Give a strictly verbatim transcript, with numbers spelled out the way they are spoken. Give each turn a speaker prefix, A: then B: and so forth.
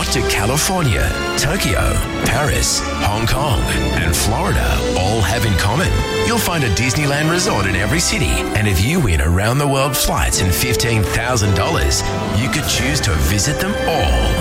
A: What do California, Tokyo, Paris, Hong Kong and Florida all have in common? You'll find a Disneyland resort in every city, and if you win around-the-world flights and fifteen thousand dollars, you could choose to visit them all.